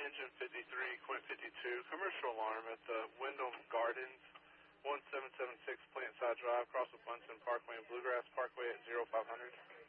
Engine 53, Quint 52, commercial alarm at the Wyndham Gardens, 1776 Plant Side Drive, across with Bunsen Parkway and Bluegrass Parkway at 0500.